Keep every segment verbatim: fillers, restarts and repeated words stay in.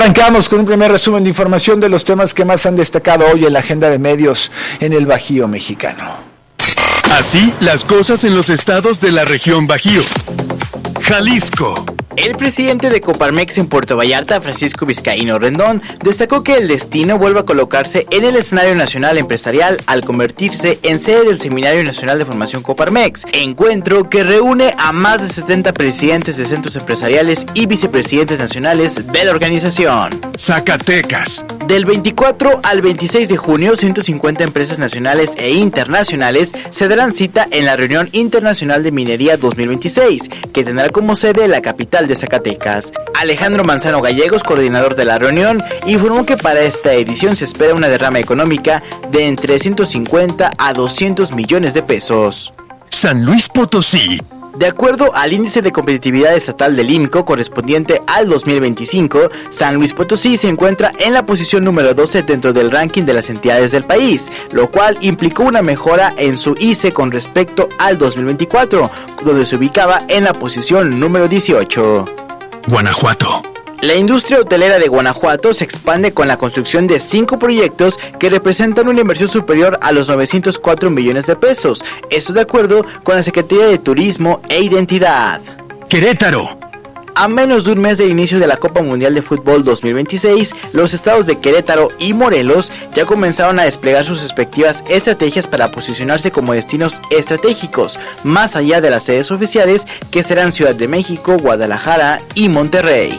Arrancamos con un primer resumen de información de los temas que más han destacado hoy en la agenda de medios en el Bajío mexicano. Así las cosas en los estados de la región Bajío. Jalisco. El presidente de Coparmex en Puerto Vallarta, Francisco Vizcaíno Rendón, destacó que el destino vuelve a colocarse en el escenario nacional empresarial al convertirse en sede del Seminario Nacional de Formación Coparmex, encuentro que reúne a más de setenta presidentes de centros empresariales y vicepresidentes nacionales de la organización. Zacatecas. Del veinticuatro al veintiséis de junio, ciento cincuenta empresas nacionales e internacionales se darán cita en la Reunión Internacional de Minería dos mil veintiséis, que tendrá como sede la capital de Zacatecas. Alejandro Manzano Gallegos, coordinador de la reunión, informó que para esta edición se espera una derrama económica de entre ciento cincuenta a doscientos millones de pesos. San Luis Potosí. De acuerdo al índice de competitividad estatal del I M C O correspondiente al dos mil veinticinco, San Luis Potosí se encuentra en la posición número doce dentro del ranking de las entidades del país, lo cual implicó una mejora en su I C E con respecto al dos mil veinticuatro, donde se ubicaba en la posición número dieciocho. Guanajuato. La industria hotelera de Guanajuato se expande con la construcción de cinco proyectos que representan una inversión superior a los novecientos cuatro millones de pesos, esto de acuerdo con la Secretaría de Turismo e Identidad. Querétaro. A menos de un mes del inicio de la Copa Mundial de Fútbol dos mil veintiséis, los estados de Querétaro y Morelos ya comenzaron a desplegar sus respectivas estrategias para posicionarse como destinos estratégicos, más allá de las sedes oficiales que serán Ciudad de México, Guadalajara y Monterrey.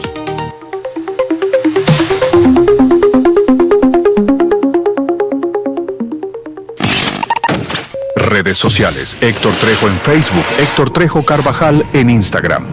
Redes sociales. Héctor Trejo en Facebook, Héctor Trejo Carvajal en Instagram.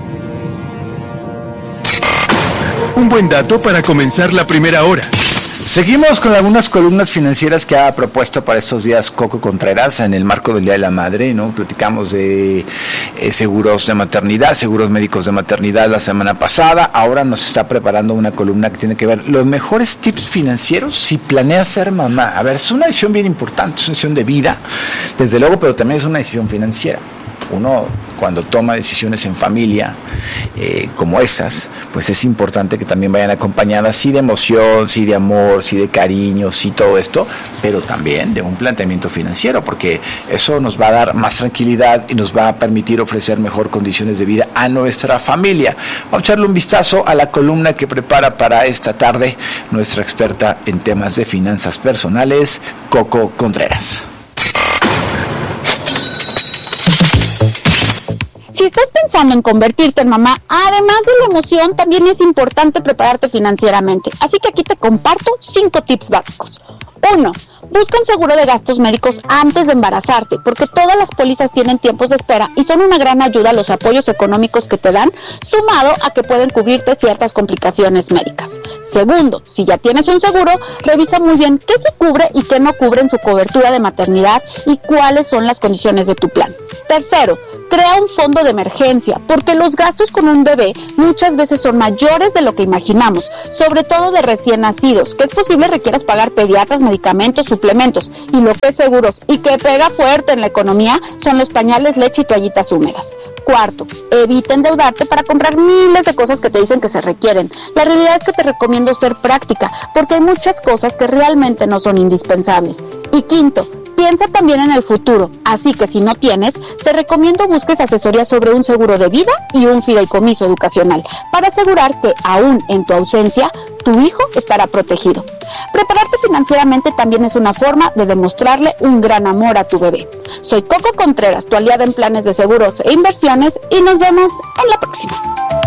Un buen dato para comenzar la primera hora. Seguimos con algunas columnas financieras que ha propuesto para estos días Coco Contreras en el marco del Día de la Madre, ¿no? Platicamos de eh, seguros de maternidad, seguros médicos de maternidad la semana pasada. Ahora nos está preparando una columna que tiene que ver los mejores tips financieros si planeas ser mamá. A ver, es una decisión bien importante, es una decisión de vida, desde luego, pero también es una decisión financiera. Uno, cuando toma decisiones en familia eh, como estas, pues es importante que también vayan acompañadas sí de emoción, sí de amor, sí de cariño, sí todo esto, pero también de un planteamiento financiero, porque eso nos va a dar más tranquilidad y nos va a permitir ofrecer mejor condiciones de vida a nuestra familia. Vamos a echarle un vistazo a la columna que prepara para esta tarde nuestra experta en temas de finanzas personales, Coco Contreras. Si estás pensando en convertirte en mamá, además de la emoción, también es importante prepararte financieramente. Así que aquí te comparto cinco tips básicos. Uno. Busca un seguro de gastos médicos antes de embarazarte, porque todas las pólizas tienen tiempos de espera y son una gran ayuda a los apoyos económicos que te dan, sumado a que pueden cubrirte ciertas complicaciones médicas. Segundo, si ya tienes un seguro, revisa muy bien qué se cubre y qué no cubre en su cobertura de maternidad y cuáles son las condiciones de tu plan. Tercero, crea un fondo de emergencia, porque los gastos con un bebé muchas veces son mayores de lo que imaginamos, sobre todo de recién nacidos, que es posible requieras pagar pediatras, medicamentos, suplementos, y lo que es seguros y que pega fuerte en la economía son los pañales, leche y toallitas húmedas. Cuarto, evita endeudarte para comprar miles de cosas que te dicen que se requieren. La realidad es que te recomiendo ser práctica, porque hay muchas cosas que realmente no son indispensables. Y quinto, piensa también en el futuro, así que si no tienes, te recomiendo busques asesoría sobre un seguro de vida y un fideicomiso educacional, para asegurar que, aún en tu ausencia, tu hijo estará protegido. Prepararte financieramente también es una forma de demostrarle un gran amor a tu bebé. Soy Coco Contreras, tu aliada en planes de seguros e inversiones, y nos vemos en la próxima.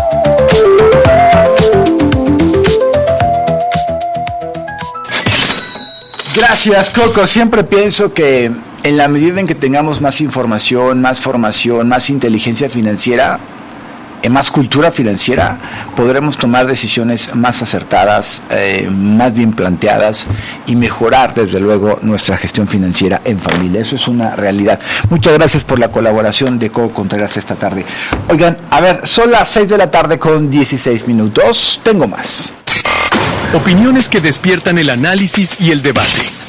Gracias, Coco. Siempre pienso que en la medida en que tengamos más información, más formación, más inteligencia financiera, más cultura financiera, podremos tomar decisiones más acertadas, eh, más bien planteadas y mejorar desde luego nuestra gestión financiera en familia. Eso es una realidad. Muchas gracias por la colaboración de Coco Contreras esta tarde. Oigan, a ver, son las seis de la tarde con dieciséis minutos. Tengo más. Opiniones que despiertan el análisis y el debate.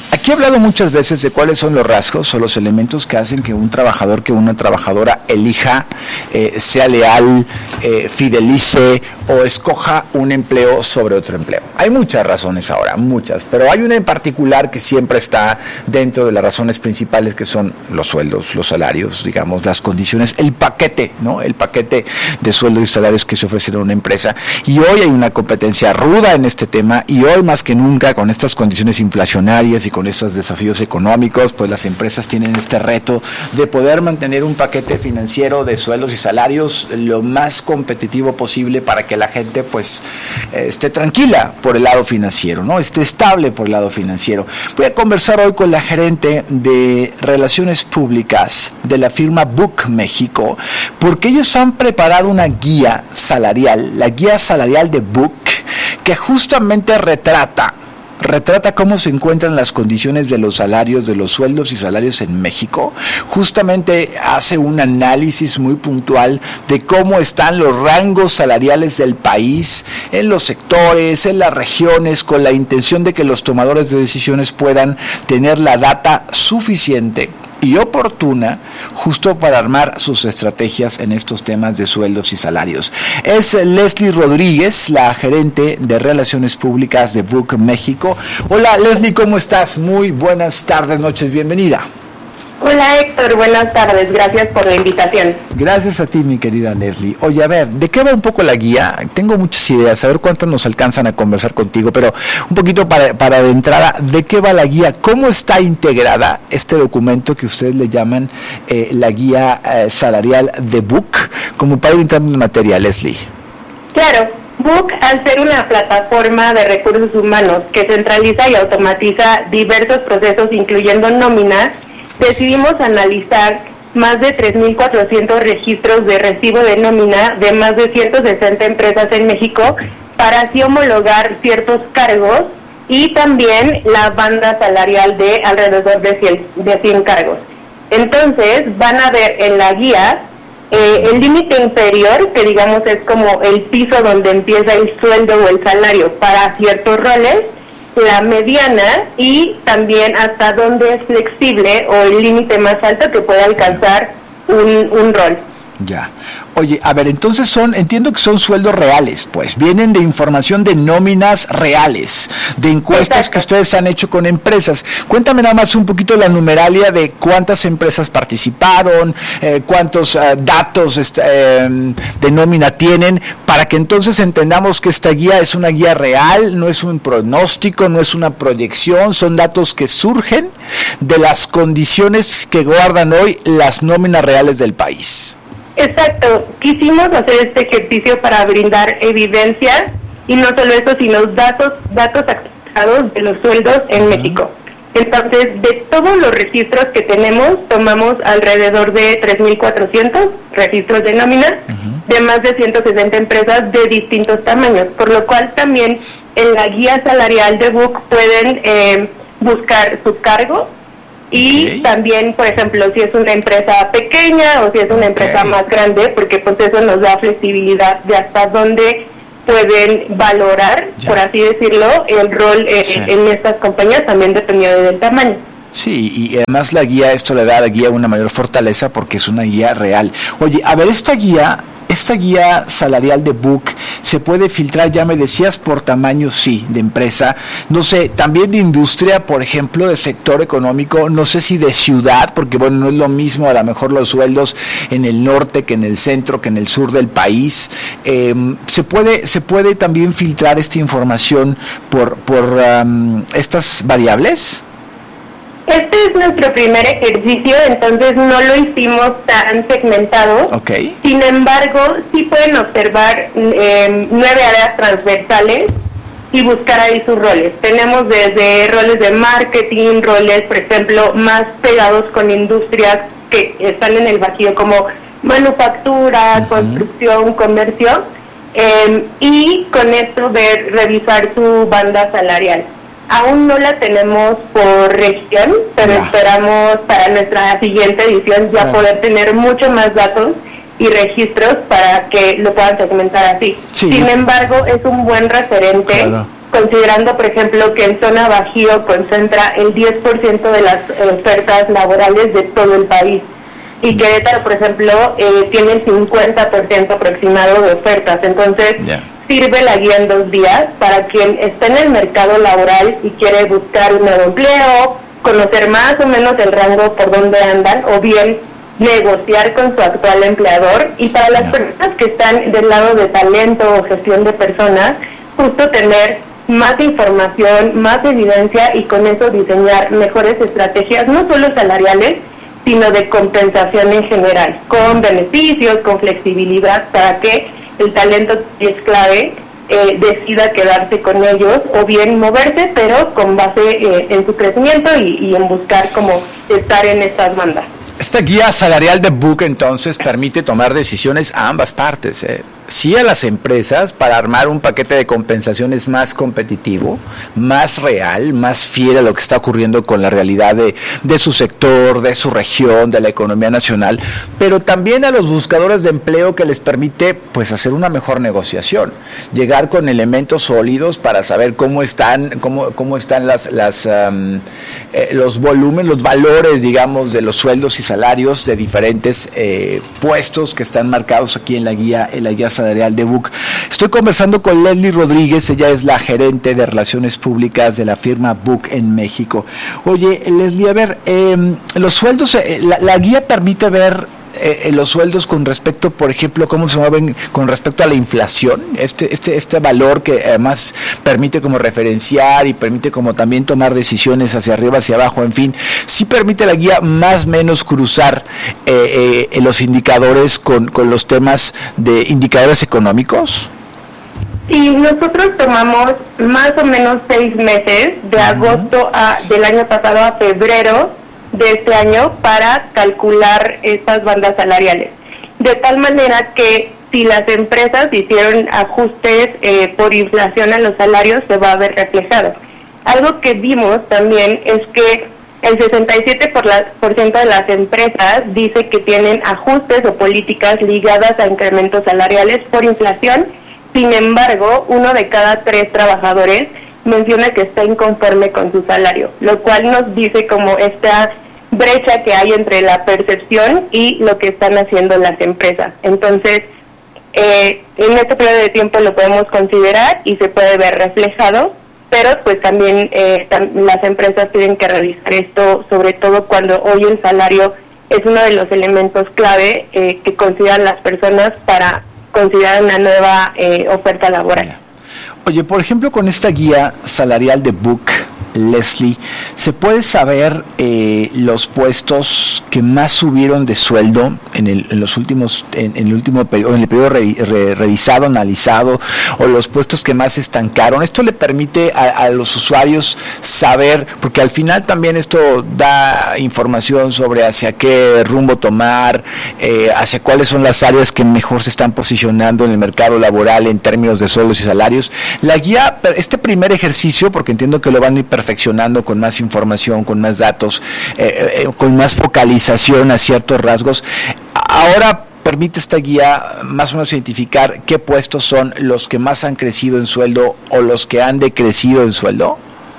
Aquí he hablado muchas veces de cuáles son los rasgos o los elementos que hacen que un trabajador, que una trabajadora elija, eh, sea leal, eh, fidelice o escoja un empleo sobre otro empleo. Hay muchas razones ahora, muchas, pero hay una en particular que siempre está dentro de las razones principales, que son los sueldos, los salarios, digamos, las condiciones, el paquete, ¿no? El paquete de sueldos y salarios que se ofrecen a una empresa. Y hoy hay una competencia ruda en este tema, y hoy más que nunca, con estas condiciones inflacionarias y con estos desafíos económicos, pues las empresas tienen este reto de poder mantener un paquete financiero de sueldos y salarios lo más competitivo posible para que la gente pues eh, esté tranquila por el lado financiero, ¿no? Esté estable por el lado financiero. Voy a conversar hoy con la gerente de Relaciones Públicas de la firma Book México, porque ellos han preparado una guía salarial, la guía salarial de Book, que justamente retrata retrata cómo se encuentran las condiciones de los salarios, de los sueldos y salarios en México. Justamente hace un análisis muy puntual de cómo están los rangos salariales del país, en los sectores, en las regiones, con la intención de que los tomadores de decisiones puedan tener la data suficiente y oportuna justo para armar sus estrategias en estos temas de sueldos y salarios. Es Leslie Rodríguez, la gerente de Relaciones Públicas de Book México. Hola Leslie, ¿cómo estás? Muy buenas tardes, noches, bienvenida. Hola Héctor, buenas tardes, gracias por la invitación. Gracias a ti, mi querida Leslie. Oye, a ver, ¿de qué va un poco la guía? Tengo muchas ideas, a ver cuántas nos alcanzan a conversar contigo, pero un poquito para, para de entrada, ¿de qué va la guía? ¿Cómo está integrada este documento que ustedes le llaman eh, la guía eh, salarial de Book? Como para ir entrando en materia, Leslie. Claro, Book, al ser una plataforma de recursos humanos que centraliza y automatiza diversos procesos, incluyendo nóminas, decidimos analizar más de tres mil cuatrocientos registros de recibo de nómina de más de ciento sesenta empresas en México para así homologar ciertos cargos y también la banda salarial de alrededor de cien, de cien cargos. Entonces van a ver en la guía eh, el límite inferior, que digamos es como el piso donde empieza el sueldo o el salario para ciertos roles, la mediana y también hasta dónde es flexible o el límite más alto que puede alcanzar un, un rol. Ya. Oye, a ver, entonces son, entiendo que son sueldos reales, pues, vienen de información de nóminas reales, de encuestas Exacto. que ustedes han hecho con empresas. Cuéntame nada más un poquito la numeralia de cuántas empresas participaron, eh, cuántos uh, datos este, eh, de nómina tienen, para que entonces entendamos que esta guía es una guía real, no es un pronóstico, no es una proyección, son datos que surgen de las condiciones que guardan hoy las nóminas reales del país. Exacto, quisimos hacer este ejercicio para brindar evidencia y no solo eso, sino datos datos actualizados de los sueldos en uh-huh. México. Entonces, de todos los registros que tenemos, tomamos alrededor de tres mil cuatrocientos registros de nómina uh-huh. de más de ciento sesenta empresas de distintos tamaños, por lo cual también en la guía salarial de Book pueden eh, buscar su cargo. Y okay. también, por ejemplo, si es una empresa pequeña o si es una empresa okay. más grande, porque pues eso nos da flexibilidad de hasta dónde pueden valorar, ya. por así decirlo, el rol eh, sí. en estas compañías, también dependiendo del tamaño. Sí, y además la guía, esto le da a la guía una mayor fortaleza porque es una guía real. Oye, a ver, esta guía... Esta guía salarial de Book se puede filtrar, ya me decías, por tamaño, sí, de empresa, no sé, también de industria, por ejemplo, de sector económico, no sé si de ciudad, porque bueno, no es lo mismo a lo mejor los sueldos en el norte que en el centro, que en el sur del país. Eh, ¿se puede se puede también filtrar esta información por, por um, estas variables? Este es nuestro primer ejercicio, entonces no lo hicimos tan segmentado. Okay. Sin embargo, sí pueden observar eh, nueve áreas transversales y buscar ahí sus roles. Tenemos desde roles de marketing, roles, por ejemplo, más pegados con industrias que están en el Bajío, como manufactura, uh-huh. construcción, comercio, eh, y con esto ver, revisar su banda salarial. Aún no la tenemos por región, pero yeah. esperamos para nuestra siguiente edición ya yeah. poder tener mucho más datos y registros para que lo puedan segmentar así. Sí. Sin embargo, es un buen referente claro. considerando, por ejemplo, que en zona Bajío concentra el diez por ciento de las ofertas laborales de todo el país. Y Querétaro, por ejemplo, eh, tiene el cincuenta por ciento aproximado de ofertas. Entonces, yeah. sirve la guía en dos días para quien está en el mercado laboral y quiere buscar un nuevo empleo, conocer más o menos el rango por donde andan, o bien negociar con su actual empleador. Y para las yeah. personas que están del lado de talento o gestión de personas, justo tener más información, más evidencia y con eso diseñar mejores estrategias, no solo salariales, sino de compensación en general, con beneficios, con flexibilidad, para que el talento que es clave eh, decida quedarse con ellos o bien moverse, pero con base eh, en su crecimiento y, y en buscar como estar en estas bandas. Esta guía salarial de Book entonces permite tomar decisiones a ambas partes, ¿eh? Sí a las empresas para armar un paquete de compensaciones más competitivo, más real, más fiel a lo que está ocurriendo con la realidad de, de su sector, de su región, de la economía nacional, pero también a los buscadores de empleo que les permite pues hacer una mejor negociación, llegar con elementos sólidos para saber cómo están, cómo, cómo están las, las um, eh, los volúmenes, los valores, digamos, de los sueldos y salarios de diferentes eh, puestos que están marcados aquí en la guía, en la guía salarial de Book. Estoy conversando con Leslie Rodríguez, ella es la gerente de Relaciones Públicas de la firma Book en México. Oye, Leslie, a ver, eh, los sueldos, eh, la, la guía permite ver eh, los sueldos con respecto, por ejemplo, cómo se mueven con respecto a la inflación, este este este valor que además permite como referenciar y permite como también tomar decisiones hacia arriba, hacia abajo, en fin, sí permite la guía más o menos cruzar eh, eh, los indicadores con, con los temas de indicadores económicos. Sí, nosotros tomamos más o menos seis meses, de uh-huh. agosto a, del año pasado a febrero de este año, para calcular estas bandas salariales. De tal manera que si las empresas hicieron ajustes eh, por inflación a los salarios, se va a ver reflejado. Algo que vimos también es que el sesenta y siete por ciento de las empresas dice que tienen ajustes o políticas ligadas a incrementos salariales por inflación. Sin embargo, uno de cada tres trabajadores menciona que está inconforme con su salario, lo cual nos dice como esta brecha que hay entre la percepción y lo que están haciendo las empresas. Entonces, eh, en este periodo de tiempo lo podemos considerar y se puede ver reflejado, pero pues también eh, tam- las empresas tienen que revisar esto, sobre todo cuando hoy el salario es uno de los elementos clave eh, que consideran las personas para considerar una nueva eh, oferta laboral. Oye, por ejemplo, con esta guía salarial de Book, Leslie, ¿se puede saber eh, los puestos que más subieron de sueldo en, el, en los últimos, en, en el último periodo, en el periodo re, re, revisado, analizado, o los puestos que más se estancaron? Esto le permite a, a los usuarios saber, porque al final también esto da información sobre hacia qué rumbo tomar, eh, hacia cuáles son las áreas que mejor se están posicionando en el mercado laboral en términos de sueldos y salarios. La guía, este primer ejercicio, porque entiendo que lo van a ir perfeccionando con más información, con más datos, eh, eh, con más focalización a ciertos rasgos, ahora permite esta guía más o menos identificar qué puestos son los que más han crecido en sueldo o los que han decrecido en sueldo.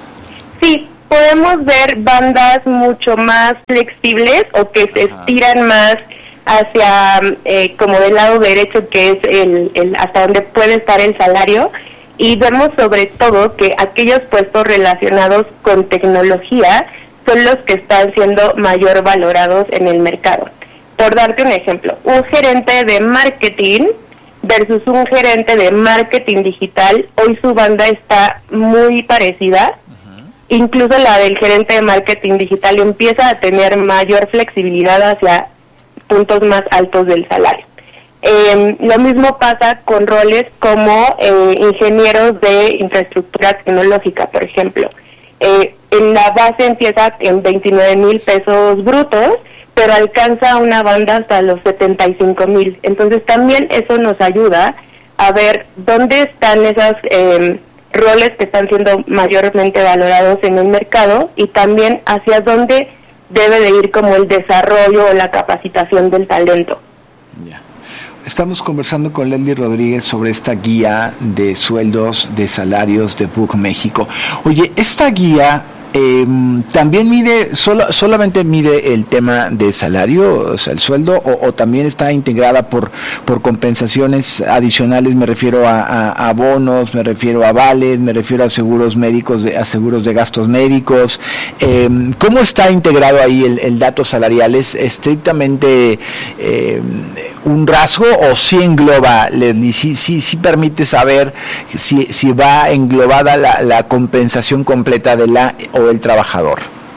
Sí, podemos ver bandas mucho más flexibles o que se estiran más hacia eh, como del lado derecho, que es el, el hasta donde puede estar el salario. Y vemos sobre todo que aquellos puestos relacionados con tecnología son los que están siendo mayor valorados en el mercado. Por darte un ejemplo, un gerente de marketing versus un gerente de marketing digital, hoy su banda está muy parecida. Uh-huh. Incluso la del gerente de marketing digital empieza a tener mayor flexibilidad hacia puntos más altos del salario. Eh, lo mismo pasa con roles como eh, ingenieros de infraestructura tecnológica, por ejemplo. Eh, en la base empieza en veintinueve mil pesos brutos, pero alcanza una banda hasta los setenta y cinco mil. Entonces también eso nos ayuda a ver dónde están esos eh, roles que están siendo mayormente valorados en el mercado y también hacia dónde debe de ir como el desarrollo o la capacitación del talento. Yeah. Estamos conversando con Leslie Rodríguez sobre esta guía de sueldos, de salarios de Book México. Oye, esta guía eh, también mide, solo, solamente mide el tema de salario, o sea, el sueldo, o, o también está integrada por, por compensaciones adicionales. Me refiero a, a, a bonos, me refiero a vales, me refiero a seguros médicos, de, a seguros de gastos médicos. Eh, ¿Cómo está integrado ahí el, el dato salarial? ¿Es estrictamente eh, un rasgo o sí engloba, Leslie, sí, sí, sí permite saber si, si va englobada la, la compensación completa de la o el trabajador?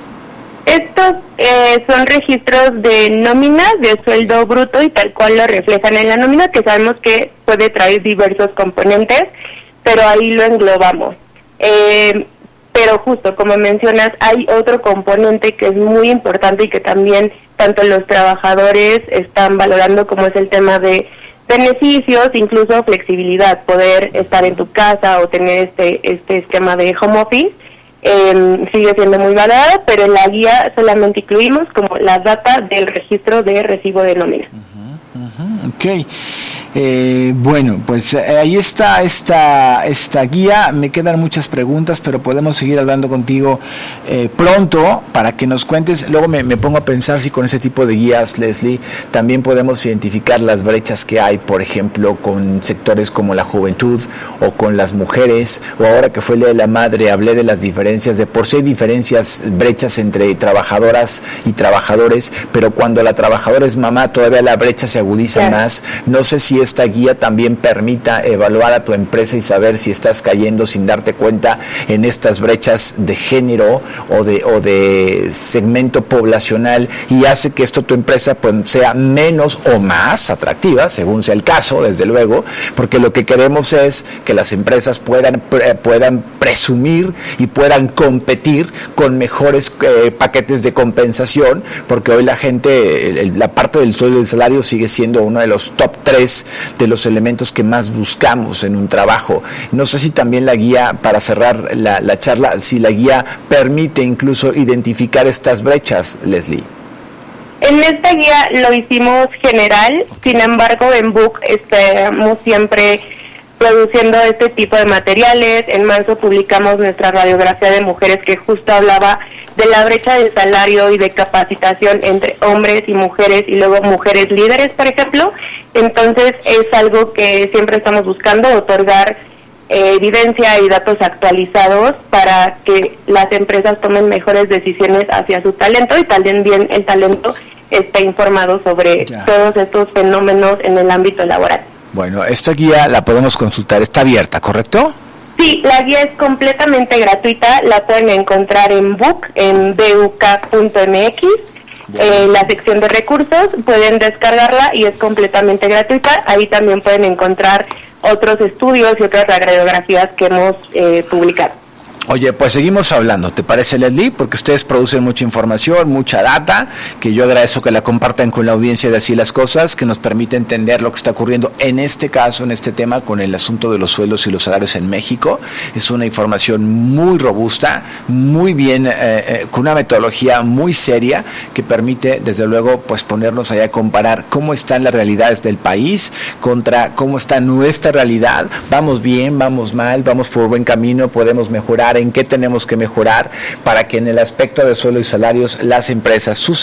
Estos eh, son registros de nómina, de sueldo bruto, y tal cual lo reflejan en la nómina, que sabemos que puede traer diversos componentes, pero ahí lo englobamos. Eh, pero justo como mencionas, hay otro componente que es muy importante y que también tanto los trabajadores están valorando, como es el tema de beneficios, incluso flexibilidad, poder estar en tu casa o tener este este esquema de home office. Eh, sigue siendo muy valorado, pero en la guía solamente incluimos como la data del registro de recibo de nómina. Uh-huh, uh-huh, ok. Eh, bueno, pues eh, ahí está esta esta guía. Me quedan muchas preguntas, pero podemos seguir hablando contigo eh, pronto para que nos cuentes. Luego me, me pongo a pensar si con ese tipo de guías, Leslie, también podemos identificar las brechas que hay, por ejemplo, con sectores como la juventud o con las mujeres, o ahora que fue el Día de la Madre, hablé de las diferencias, de por sí hay diferencias, brechas entre trabajadoras y trabajadores, pero cuando la trabajadora es mamá todavía la brecha se agudiza yeah. más. No sé si esta guía también permita evaluar a tu empresa y saber si estás cayendo sin darte cuenta en estas brechas de género o de o de segmento poblacional, y hace que esto tu empresa pues sea menos o más atractiva, según sea el caso, desde luego, porque lo que queremos es que las empresas puedan puedan presumir y puedan competir con mejores eh, paquetes de compensación, porque hoy la gente, el, la parte del sueldo y del salario sigue siendo uno de los top tres de los elementos que más buscamos en un trabajo. No sé si también la guía, para cerrar la, la charla, si la guía permite incluso identificar estas brechas, Leslie. En esta guía lo hicimos general, sin embargo en Book estamos siempre produciendo este tipo de materiales. En marzo publicamos nuestra radiografía de mujeres, que justo hablaba de la brecha de salario y de capacitación entre hombres y mujeres, y luego mujeres líderes, por ejemplo. Entonces es algo que siempre estamos buscando, otorgar eh, evidencia y datos actualizados para que las empresas tomen mejores decisiones hacia su talento, y también el talento esté informado sobre ya. todos estos fenómenos en el ámbito laboral. Bueno, esta guía la podemos consultar, está abierta, ¿correcto? Sí, la guía es completamente gratuita, la pueden encontrar en Book, en b u k punto m x, en la sección de recursos, pueden descargarla y es completamente gratuita. Ahí también pueden encontrar otros estudios y otras radiografías que hemos eh, publicado. Oye, pues seguimos hablando, ¿te parece, Leslie? Porque ustedes producen mucha información, mucha data, que yo agradezco que la compartan con la audiencia de Así las Cosas, que nos permite entender lo que está ocurriendo en este caso, en este tema, con el asunto de los sueldos y los salarios en México. Es una información muy robusta, muy bien, eh, eh, con una metodología muy seria, que permite, desde luego, pues ponernos allá a comparar cómo están las realidades del país contra cómo está nuestra realidad. Vamos bien, vamos mal, vamos por buen camino, podemos mejorar, en qué tenemos que mejorar para que en el aspecto de sueldo y salarios las empresas, sus